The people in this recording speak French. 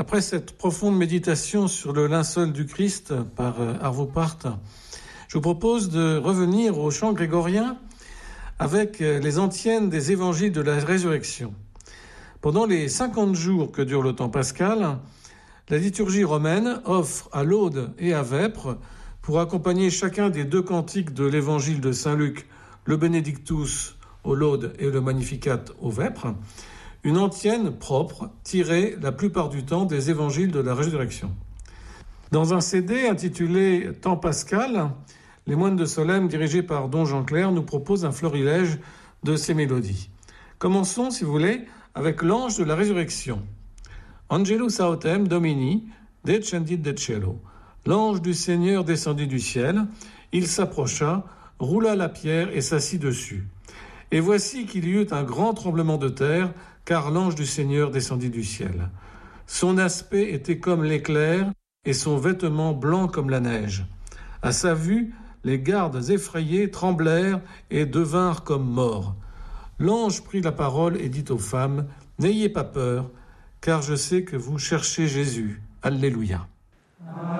Après cette profonde méditation sur le linceul du Christ par Arvo Pärt, je vous propose de revenir au chant grégorien avec les antiennes des évangiles de la résurrection. Pendant les 50 jours que dure le temps pascal, la liturgie romaine offre à laude et à vêpres, pour accompagner chacun des deux cantiques de l'évangile de Saint Luc, le Benedictus au laude et le Magnificat au vêpres, une antienne propre tirée la plupart du temps des évangiles de la résurrection. Dans un CD intitulé Temps pascal, les moines de Solesmes, dirigés par Don Jean Clair, nous proposent un florilège de ces mélodies. Commençons, si vous voulez, avec l'ange de la résurrection. Angelus autem Domini, descendit de cielo. L'ange du Seigneur descendit du ciel, il s'approcha, roula la pierre et s'assit dessus. Et voici qu'il y eut un grand tremblement de terre, car l'ange du Seigneur descendit du ciel. Son aspect était comme l'éclair, et son vêtement blanc comme la neige. À sa vue, les gardes effrayés tremblèrent et devinrent comme morts. L'ange prit la parole et dit aux femmes, « N'ayez pas peur, car je sais que vous cherchez Jésus. » Alléluia.